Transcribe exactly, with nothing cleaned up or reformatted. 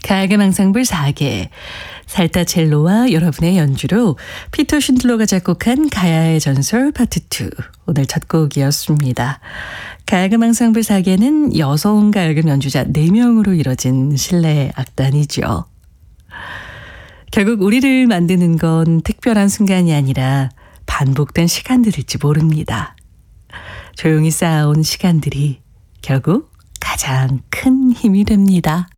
가야금 앙상블 사 개, 살타첼로와 여러분의 연주로 피터 쉰들러가 작곡한 가야의 전설 파트 투, 오늘 첫 곡이었습니다. 가야금 앙상블 사 개는 여성 가야금 연주자 네 명으로 이뤄진 실내 악단이죠. 결국 우리를 만드는 건 특별한 순간이 아니라 반복된 시간들일지 모릅니다. 조용히 쌓아온 시간들이 결국 가장 큰 힘이 됩니다.